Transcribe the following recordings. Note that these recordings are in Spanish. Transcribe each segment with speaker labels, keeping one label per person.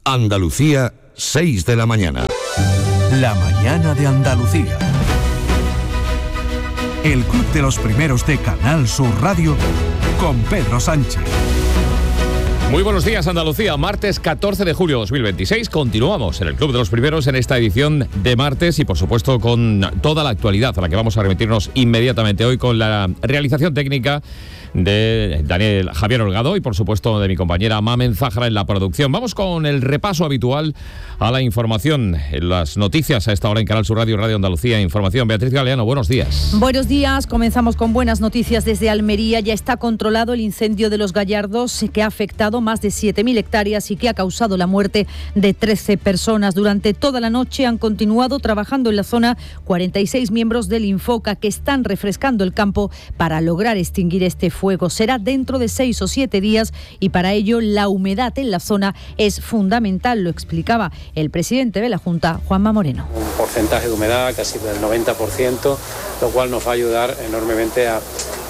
Speaker 1: Andalucía, 6 de la mañana.
Speaker 2: La mañana de Andalucía. El Club de los Primeros de Canal Sur Radio con Pedro Sánchez.
Speaker 3: Muy buenos días, Andalucía. Martes 14 de julio de 2026. Continuamos en el Club de los Primeros en esta edición de martes y, por supuesto, con toda la actualidad a la que vamos a remitirnos inmediatamente hoy con la realización técnica de Daniel Javier Holgado y, por supuesto, de mi compañera Mamen Zahara en la producción. Vamos con el repaso habitual a la información, en las noticias a esta hora en Canal Sur Radio, Radio Andalucía Información. Beatriz Galeano, buenos días.
Speaker 4: Buenos días. Comenzamos con buenas noticias desde Almería. Ya está controlado el incendio de Los Gallardos, que ha afectado más de 7.000 hectáreas y que ha causado la muerte de 13 personas. Durante toda la noche han continuado trabajando en la zona 46 miembros del Infoca, que están refrescando el campo para lograr extinguir este fuego. Será dentro de 6 o 7 días y para ello la humedad en la zona es fundamental, lo explicaba el presidente de la Junta, Juanma Moreno.
Speaker 5: Un porcentaje de humedad casi del 90%, lo cual nos va a ayudar enormemente a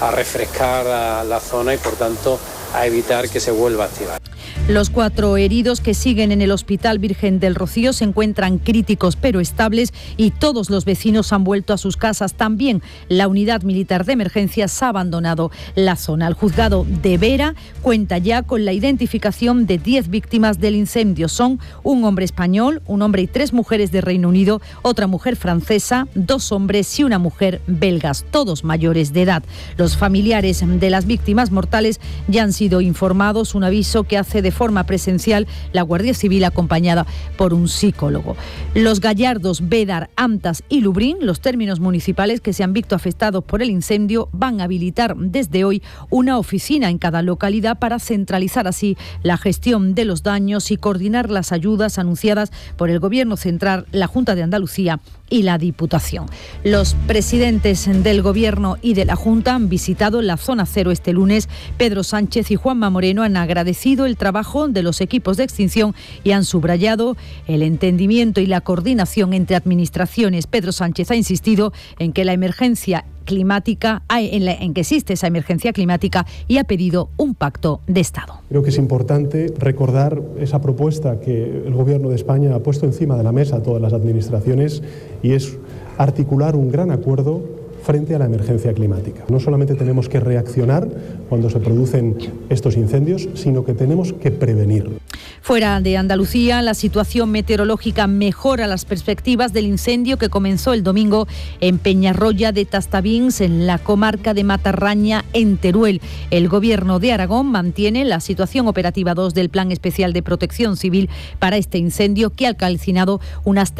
Speaker 5: refrescar la zona y por tanto a evitar que se vuelva a activar.
Speaker 4: Los 4 heridos que siguen en el Hospital Virgen del Rocío se encuentran críticos pero estables y todos los vecinos han vuelto a sus casas. También la unidad militar de emergencias ha abandonado la zona. El juzgado de Vera cuenta ya con la identificación de 10 víctimas del incendio. Son un hombre español, un hombre y 3 mujeres de Reino Unido, otra mujer francesa, 2 hombres y una mujer belgas, todos mayores de edad. Los familiares de las víctimas mortales ya han sido informados. Un aviso que hace de forma presencial la Guardia Civil acompañada por un psicólogo. Los Gallardos, Bédar, Amtas y Lubrín, los términos municipales que se han visto afectados por el incendio, van a habilitar desde hoy una oficina en cada localidad para centralizar así la gestión de los daños y coordinar las ayudas anunciadas por el Gobierno Central, la Junta de Andalucía y la Diputación. Los presidentes del Gobierno y de la Junta han visitado la zona cero este lunes. Pedro Sánchez y Juanma Moreno han agradecido el trabajo de los equipos de extinción y han subrayado el entendimiento y la coordinación entre administraciones. Pedro Sánchez ha insistido en que la emergencia climática, en que existe esa emergencia climática, y ha pedido un pacto de Estado.
Speaker 6: Creo que es importante recordar esa propuesta que el Gobierno de España ha puesto encima de la mesa a todas las administraciones y es articular un gran acuerdo frente a la emergencia climática. No solamente tenemos que reaccionar cuando se producen estos incendios, sino que tenemos que prevenir.
Speaker 4: Fuera de Andalucía, la situación meteorológica mejora las perspectivas del incendio que comenzó el domingo en Peñarroya de Tastavins, en la comarca de Matarraña, en Teruel. El Gobierno de Aragón mantiene la situación operativa 2 del Plan Especial de Protección Civil para este incendio, que ha calcinado unas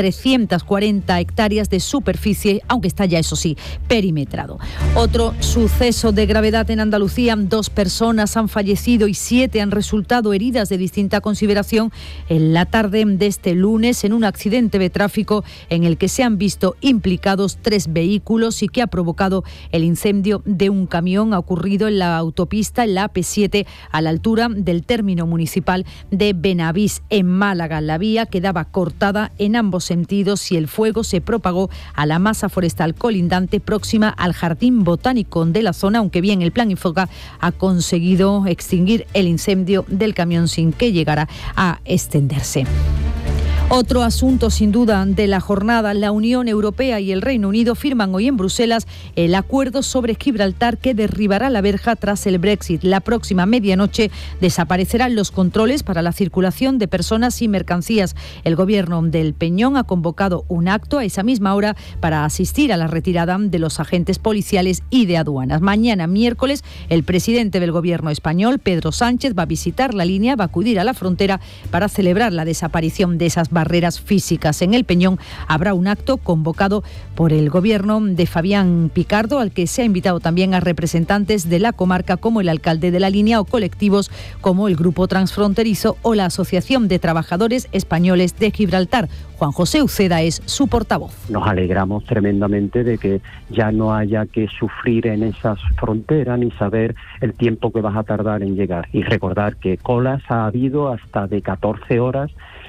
Speaker 4: 340 hectáreas de superficie, aunque está ya, eso sí, perimetrado. Otro suceso de gravedad en Andalucía: 2 personas han fallecido y 7 han resultado heridas de distinta consideración en la tarde de este lunes en un accidente de tráfico en el que se han visto implicados 3 vehículos y que ha provocado el incendio de un camión. Ha ocurrido en la autopista, en la AP7, a la altura del término municipal de Benavís, en Málaga. La vía quedaba cortada en ambos sentidos y el fuego se propagó a la masa forestal colindante próxima al jardín botánico de la zona, aunque bien el Plan Infoca ha conseguido extinguir el incendio del camión sin que llegara a extenderse. Otro asunto sin duda de la jornada: la Unión Europea y el Reino Unido firman hoy en Bruselas el acuerdo sobre Gibraltar que derribará la verja tras el Brexit. La próxima medianoche desaparecerán los controles para la circulación de personas y mercancías. El Gobierno del Peñón ha convocado un acto a esa misma hora para asistir a la retirada de los agentes policiales y de aduanas. Mañana, miércoles, el presidente del Gobierno español, Pedro Sánchez, va a visitar la línea, va a acudir a la frontera para celebrar la desaparición de esas barreras físicas. En el Peñón habrá un acto convocado por el Gobierno de Fabián Picardo, al que se ha invitado también a representantes de la comarca como el alcalde de la línea o colectivos como el Grupo Transfronterizo o la Asociación de Trabajadores Españoles de Gibraltar. Juan José Uceda es su portavoz.
Speaker 7: Nos alegramos tremendamente de que ya no haya que sufrir en esas fronteras ni saber el tiempo que vas a tardar en llegar. Y recordar que colas ha habido hasta de 14 horas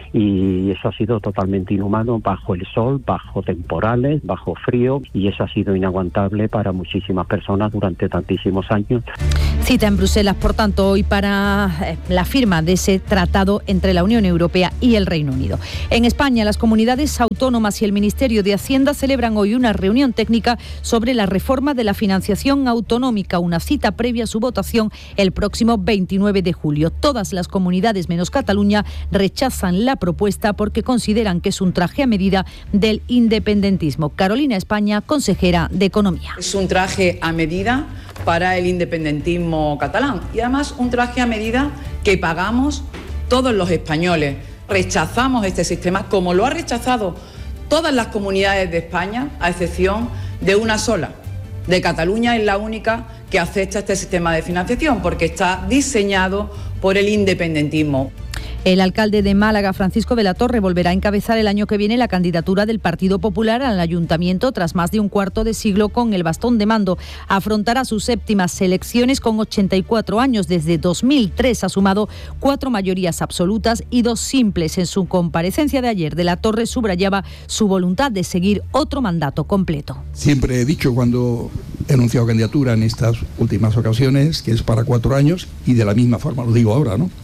Speaker 7: y eso ha sido totalmente inhumano, bajo el sol, bajo temporales, bajo frío, y eso ha sido inaguantable para muchísimas personas durante tantísimos años.
Speaker 4: Cita en Bruselas, por tanto, hoy para la firma de ese tratado entre la Unión Europea y el Reino Unido. En España, las comunidades autónomas y el Ministerio de Hacienda celebran hoy una reunión técnica sobre la reforma de la financiación autonómica, una cita previa a su votación el próximo 29 de julio. Todas las comunidades, menos Cataluña, rechazan la propuesta porque consideran que es un traje a medida del independentismo. Carolina España, consejera de Economía.
Speaker 8: Es un traje a medida para el independentismo catalán y además un traje a medida que pagamos todos los españoles. Rechazamos este sistema como lo ha rechazado todas las comunidades de España, a excepción de una sola. De Cataluña es la única que acepta este sistema de financiación porque está diseñado por el independentismo.
Speaker 4: El alcalde de Málaga, Francisco de la Torre, volverá a encabezar el año que viene la candidatura del Partido Popular al Ayuntamiento tras más de un cuarto de siglo con el bastón de mando. Afrontará sus séptimas elecciones con 84 años. Desde 2003 ha sumado 4 mayorías absolutas y 2 simples. En su comparecencia de ayer, de la Torre subrayaba su voluntad de seguir otro mandato completo.
Speaker 9: Siempre he dicho cuando he anunciado candidatura en estas últimas ocasiones que es para 4 años y de la misma forma lo digo ahora, ¿no?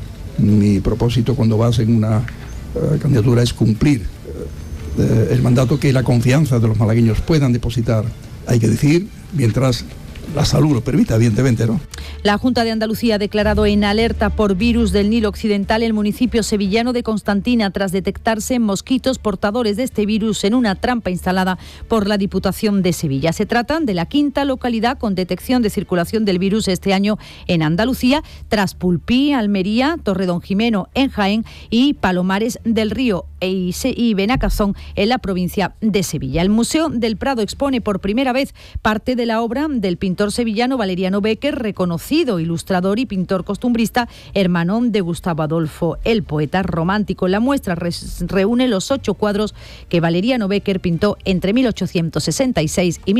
Speaker 9: Mi propósito cuando vas en una candidatura es cumplir el mandato, que la confianza de los malagueños puedan depositar, hay que decir, mientras la salud lo permita, evidentemente, ¿no?
Speaker 4: La Junta de Andalucía ha declarado en alerta por virus del Nilo Occidental el municipio sevillano de Constantina tras detectarse mosquitos portadores de este virus en una trampa instalada por la Diputación de Sevilla. Se trata de la 5ª localidad con detección de circulación del virus este año en Andalucía, tras Pulpí, Almería, Torredonjimeno en Jaén y Palomares del Río y Benacazón en la provincia de Sevilla. El Museo del Prado expone por primera vez parte de la obra del pintor sevillano Valeriano Bécquer, reconocido ilustrador y pintor costumbrista, hermano de Gustavo Adolfo, el poeta romántico. La muestra reúne los 8 cuadros que Valeriano Bécquer pintó entre 1866 y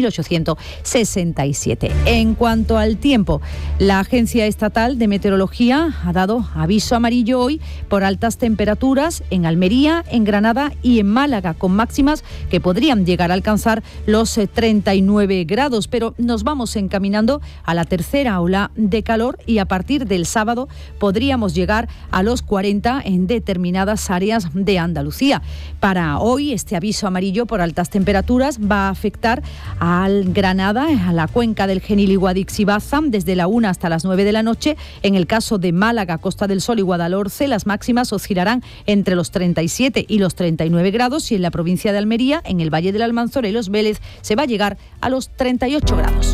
Speaker 4: 1867. En cuanto al tiempo, la Agencia Estatal de Meteorología ha dado aviso amarillo hoy por altas temperaturas en Almería, en Granada y en Málaga, con máximas que podrían llegar a alcanzar los 39 grados, pero nos vamos encaminando a la tercera ola de calor y a partir del sábado podríamos llegar a los 40 en determinadas áreas de Andalucía. Para hoy, este aviso amarillo por altas temperaturas va a afectar al Granada, a la cuenca del Genil y Guadix y Baza, desde la 1 hasta las 9 de la noche. En el caso de Málaga, Costa del Sol y Guadalhorce, las máximas oscilarán entre los 37 y los 39 grados, y en la provincia de Almería, en el Valle del Almanzora y Los Vélez, se va a llegar a los 38 grados.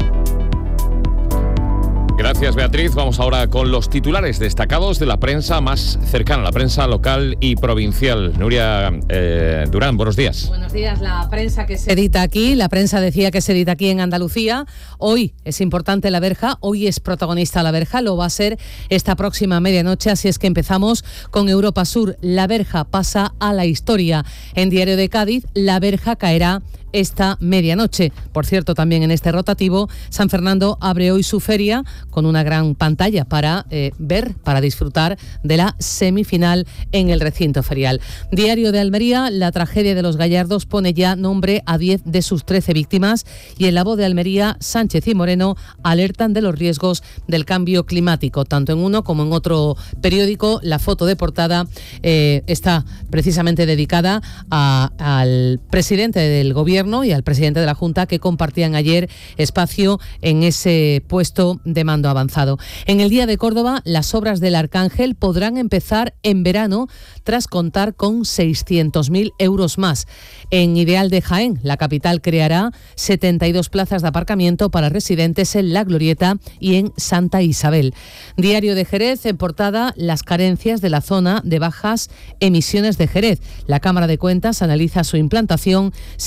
Speaker 3: Gracias, Beatriz. Vamos ahora con los titulares destacados de la prensa más cercana, la prensa local y provincial. Nuria Durán, buenos días.
Speaker 10: Buenos días. La prensa que se edita aquí, la prensa decía que se edita aquí en Andalucía. Hoy es importante La Verja, hoy es protagonista La Verja, lo va a ser esta próxima medianoche, así es que empezamos con Europa Sur. La Verja pasa a la historia. En Diario de Cádiz, La Verja caerá esta medianoche. Por cierto, también en este rotativo, San Fernando abre hoy su feria con una gran pantalla para ver, para disfrutar de la semifinal en el recinto ferial. Diario de Almería, la tragedia de los Gallardos pone ya nombre a 10 de sus 13 víctimas, y en La Voz de Almería, Sánchez y Moreno alertan de los riesgos del cambio climático. Tanto en uno como en otro periódico, la foto de portada está precisamente dedicada al presidente del gobierno y al presidente de la Junta, que compartían ayer espacio en ese puesto de mando avanzado. En el Día de Córdoba, las obras del Arcángel podrán empezar en verano tras contar con 600.000 euros más. En Ideal de Jaén, la capital creará 72 plazas de aparcamiento para residentes en La Glorieta y en Santa Isabel. Diario de Jerez, en portada, las carencias de la zona de bajas emisiones de Jerez. La Cámara de Cuentas analiza su implantación sin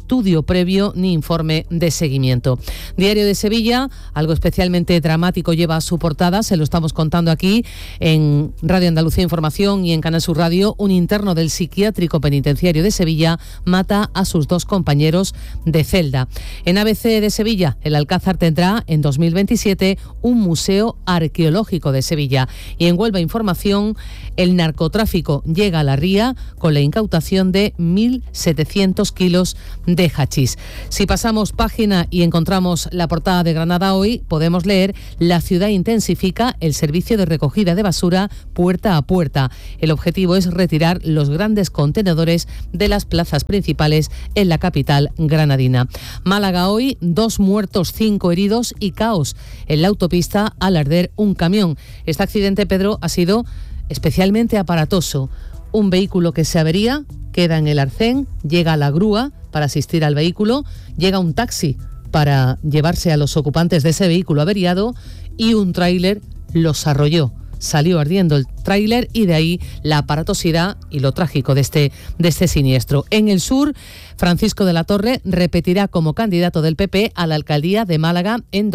Speaker 10: estudio previo ni informe de seguimiento. Diario de Sevilla, algo especialmente dramático lleva a su portada, se lo estamos contando aquí en Radio Andalucía Información y en Canal Sur Radio. Un interno del psiquiátrico penitenciario de Sevilla mata a sus 2 compañeros de celda. En ABC de Sevilla, el Alcázar tendrá en 2027 un museo arqueológico de Sevilla. Y en Huelva Información, el narcotráfico llega a la ría con la incautación de 1.700 kilos de hachís. Si pasamos página y encontramos la portada de Granada Hoy, podemos leer: la ciudad intensifica el servicio de recogida de basura puerta a puerta. El objetivo es retirar los grandes contenedores de las plazas principales en la capital granadina. Málaga Hoy, 2 muertos, 5 heridos y caos en la autopista al arder un camión. Este accidente, Pedro, ha sido especialmente aparatoso. Un vehículo que se avería, queda en el arcén, llega la grúa para asistir al vehículo, llega un taxi para llevarse a los ocupantes de ese vehículo averiado y un tráiler los arrolló. Salió ardiendo el tráiler y de ahí la aparatosidad y lo trágico de este siniestro. En el sur, Francisco de la Torre repetirá como candidato del PP a la alcaldía de Málaga en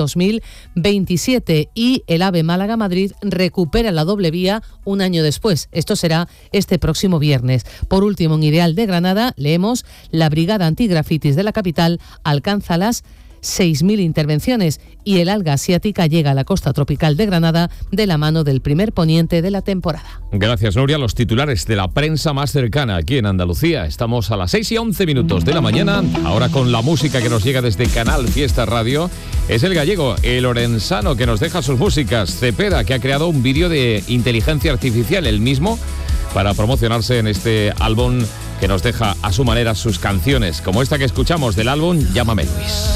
Speaker 10: 2027 y el AVE Málaga-Madrid recupera la doble vía un año después. Esto será este próximo viernes. Por último, en Ideal de Granada, leemos: la brigada antigrafitis de la capital alcanza las 6.000 intervenciones y el alga asiática llega a la costa tropical de Granada de la mano del primer poniente de la temporada.
Speaker 3: Gracias, Nuria. Los titulares de la prensa más cercana aquí en Andalucía. Estamos a las 6:11 de la mañana. Ahora con la música que nos llega desde Canal Fiesta Radio. Es el gallego, el orensano, que nos deja sus músicas. Cepeda, que ha creado un vídeo de inteligencia artificial, el mismo, para promocionarse en este álbum que nos deja a su manera sus canciones, como esta que escuchamos del álbum Llámame Luis.